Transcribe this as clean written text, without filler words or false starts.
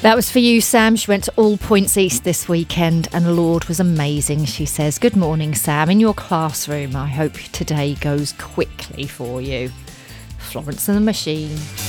That was for you, Sam. She went to All Points East this weekend and Lord was amazing, she says. Good morning, Sam. In your classroom, I hope today goes quickly for you. Florence and the Machine.